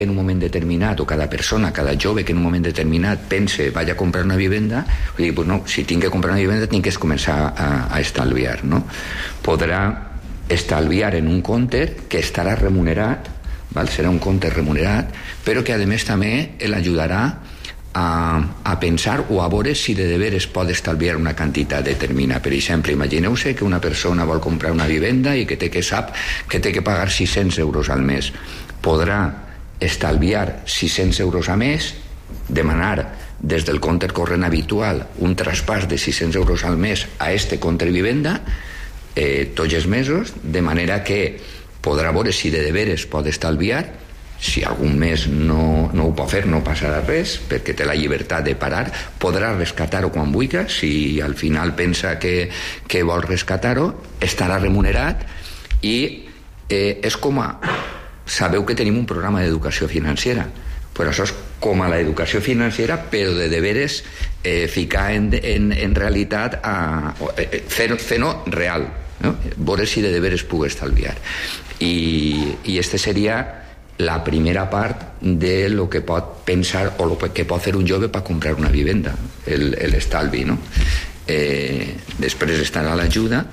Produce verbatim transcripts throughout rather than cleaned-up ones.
en un moment determinat, o cada persona, cada jove que en un moment determinat pense vaig a comprar una vivenda, vull dir, pues no, si tinc que comprar una vivenda tinc que començar a, a estalviar, no? Podrà estalviar en un compte que estarà remunerat, val? Serà un compte remunerat, però que a més també l'ajudarà a, a pensar o a veure si de deberes pot estalviar una quantitat determinada. Per exemple, imagineu-se que una persona vol comprar una vivenda i que té que sap que té que pagar sis-cents euros al mes. Podrà estalviar sis-cents euros a mes, demanar des del compte corrent habitual un traspàs de sis-cents euros al mes a este compte de vivenda eh, tots els mesos, de manera que podrà veure si de deberes pot estalviar. Si algun mes no, no ho pot fer, no passarà res, perquè té la llibertat de parar, podrà rescatar-ho quan vulgui. Si al final pensa que, que vol rescatar-ho, estarà remunerat. I eh, és com a... Sabeu que tenim un programa d'educació financera, però això és com a l'educació financera, però de deberes eh, ficar en, en, en realitat a, eh, fer-ho fer real, no? Veure si de deberes puc estalviar. I, i este seria la primera part de lo que pot pensar o lo que pot fer un jove per comprar una vivenda, l'estalvi, no? Eh, després estarà l'ajuda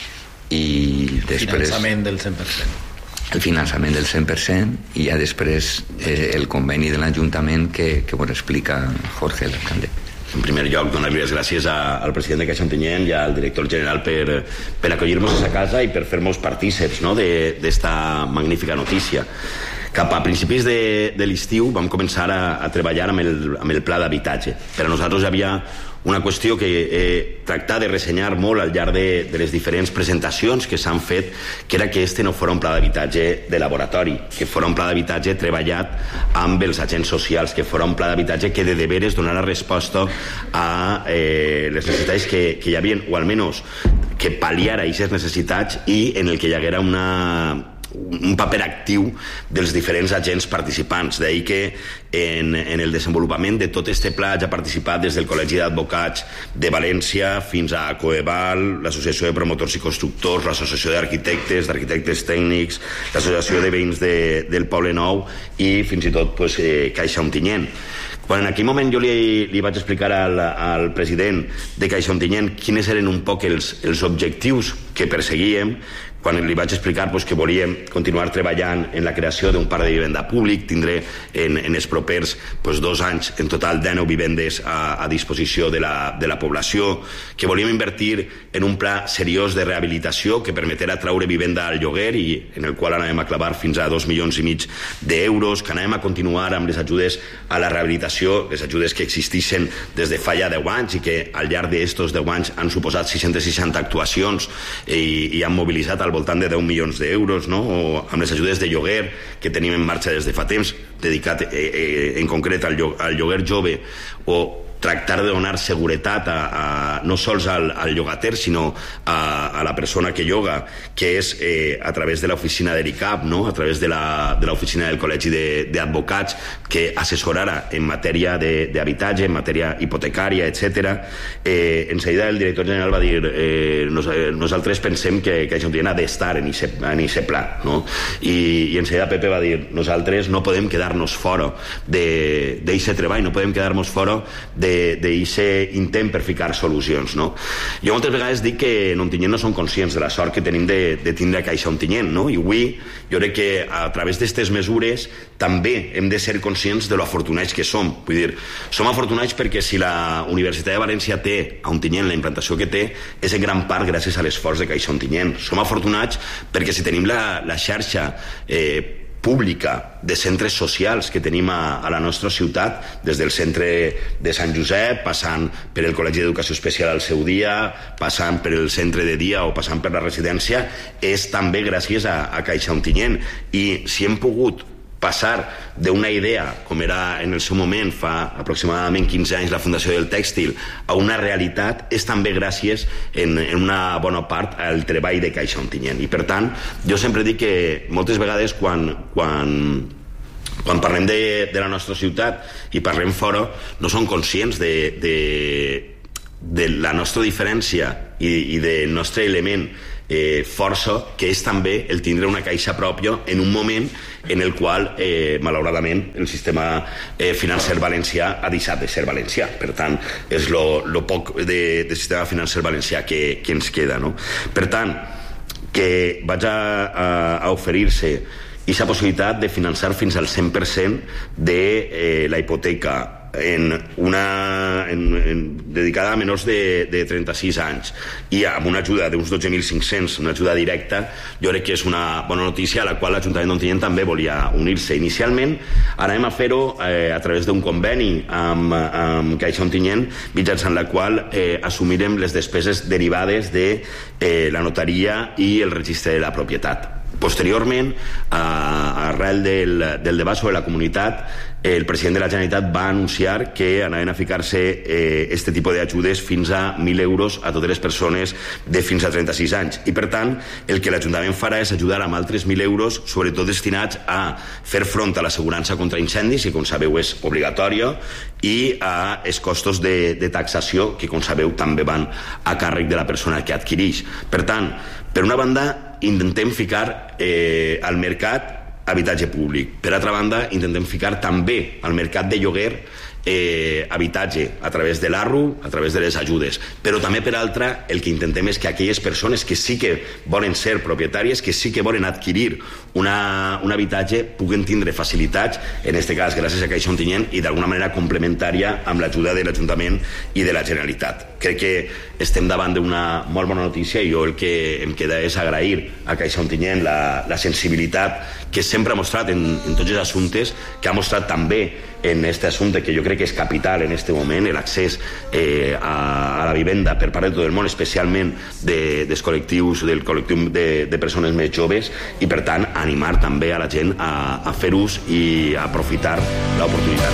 i després... Finançament del cent per cent. El finançament del cent per cent i ja després eh, el conveni de l'Ajuntament que, que vos explica Jorge, l'alcalde. En primer lloc, donar-li les gràcies a, al president de Caixa Ontinyent i al director general per, per acollir-nos a sa casa i per fer-nos partíceps, no?, d'esta magnífica notícia. Cap a principis de, de l'estiu vam començar a, a treballar amb el, amb el pla d'habitatge. Per a nosaltres hi havia una qüestió que he tractat de ressenyar molt al llarg de, de les diferents presentacions que s'han fet, que era que este no fos un pla d'habitatge de laboratori, que fos un pla d'habitatge treballat amb els agents socials, que fos un pla d'habitatge que de deberes donara resposta a eh, les necessitats que, que hi havia, o almenys que pal·liara aquestes necessitats i en el que hi haguera una... un paper actiu dels diferents agents participants. D'ahir que en, en el desenvolupament de tot este pla ja ha participat des del Col·legi d'Advocats de València fins a Coeval, l'Associació de Promotors i Constructors, l'Associació d'Arquitectes, d'Arquitectes Tècnics, l'Associació de Veïns de, del Poble Nou i fins i tot pues, eh, Caixa Ontinyent. Quan en aquell moment jo li, li vaig explicar al, al president de Caixa Ontinyent quines eren un poc els, els objectius que perseguíem, quan li vaig explicar pues, que volíem continuar treballant en la creació d'un parc de vivenda públic, tindré en, en els propers pues, dos anys en total dinou vivendes a, a disposició de la, de la població, que volíem invertir en un pla seriós de rehabilitació que permetera traure vivenda al lloguer i en el qual anàvem a clavar fins a dos milions i mig d'euros, que anàvem a continuar amb les ajudes a la rehabilitació, les ajudes que existeixen des de fa ja deu anys i que al llarg d'estos deu anys han suposat sis-centes seixanta actuacions i, i han mobilitzat al voltant de deu milions d'euros, no? O amb les ajudes de lloguer que tenim en marxa des de fa temps, dedicat eh, eh, en concret al, llo al lloguer jove, o tractar de donar seguretat a, a, no sols al, al llogater, sinó a, a la persona que lloga, que és eh, a través de l'oficina de l'I C A P, no? A través de l'oficina de del Col·legi d'Advocats, que assessorara en matèria d'habitatge, en matèria hipotecària, etcètera. Eh, en seguida el director general va dir eh, nos, eh, nosaltres pensem que, que això ha d'estar en aquest pla, no? I, i en seguida Pepe va dir nosaltres no podem quedar-nos fora d'aquest treball, no podem quedar-nos fora de d'aquest intent per ficar solucions, no? Jo moltes vegades dic que en Ontinyent no som conscients de la sort que tenim de, de tindre Caixa Ontinyent, no? I avui jo crec que a través d'aquestes mesures també hem de ser conscients de lo afortunats que som. Vull dir, som afortunats perquè si la Universitat de València té a Ontinyent la implantació que té, és en gran part gràcies a l'esforç de Caixa Ontinyent. Som afortunats perquè si tenim la, la xarxa eh, pública de centres socials que tenim a, a la nostra ciutat, des del centre de Sant Josep, passant per el Col·legi d'Educació Especial al seu dia, passant per el centre de dia o passant per la residència, és també gràcies a, a Caixa Ontinyent. I si hem pogut passar d'una idea, com era en el seu moment, fa aproximadament quinze anys la Fundació del Tèxtil, a una realitat, és també gràcies en, en una bona part al treball de Caixa Ontinyent. I per tant, jo sempre dic que moltes vegades quan, quan, quan parlem de, de la nostra ciutat i parlem fora, no som conscients de, de, de la nostra diferència i, i del nostre element eh, força, que és també el tindre una caixa pròpia en un moment en el qual, eh, malauradament, el sistema eh, financer valencià ha deixat de ser valencià. Per tant, és lo, lo poc de, de sistema financer valencià que, que ens queda, no? Per tant, que vaig a, a, a oferir-se aquesta possibilitat de finançar fins al cent per cent de eh, la hipoteca en una en, en, dedicada a menors de, de trenta-sis anys i amb una ajuda d'uns dotze mil cinc-cents, una ajuda directa, jo crec que és una bona notícia a la qual l'Ajuntament d'Ontinyent també volia unir-se. Inicialment anem a fer-ho eh, a través d'un conveni amb, amb Caixa Ontinyent, mitjançant la qual eh, assumirem les despeses derivades de eh, la notaria i el registre de la propietat. Posteriorment, a, arrel del, del debat sobre la comunitat, el president de la Generalitat va anunciar que anaven a ficar-se eh, este tipus d'ajudes fins a mil euros a totes les persones de fins a trenta-sis anys. I, per tant, el que l'Ajuntament farà és ajudar amb altres mil euros, sobretot destinats a fer front a l'assegurança contra incendis, que, com sabeu, és obligatòria, i a els costos de, de taxació, que, com sabeu, també van a càrrec de la persona que adquireix. Per tant, per una banda, intentem ficar eh, al mercat habitatge públic. Per altra banda, intentem ficar també al mercat de lloguer eh, habitatge a través de l'A R U, a través de les ajudes. Però també, per altra, el que intentem és que aquelles persones que sí que volen ser propietàries, que sí que volen adquirir una, un habitatge, puguen tindre facilitats, en aquest cas gràcies a Caixa Ontinyent, i d'alguna manera complementària amb l'ajuda de l'Ajuntament i de la Generalitat. Crec que estem davant d'una molt bona notícia i jo el que em queda és agrair a Caixa Ontinyent la, la sensibilitat que sempre ha mostrat en, en tots els assumptes, que ha mostrat també en aquest assumpte que jo crec que és capital en aquest moment, l'accés eh, a, a la vivenda per part de tot el món, especialment de, dels col·lectius, del col·lectiu de, de persones més joves, i per tant animar també a la gent a, a fer ús i a aprofitar l'oportunitat.